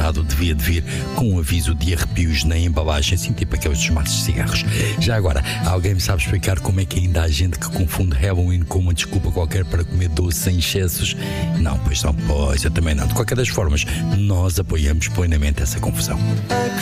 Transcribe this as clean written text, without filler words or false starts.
cuidado devia de vir com um aviso de arrepios na embalagem, assim tipo aqueles dos maços de cigarros. Já agora, alguém me sabe explicar como é que ainda há gente que confunde Halloween com uma desculpa qualquer para comer doce sem excessos? Não, pois não, pois eu também não. De qualquer das formas, nós apoiamos plenamente essa confusão.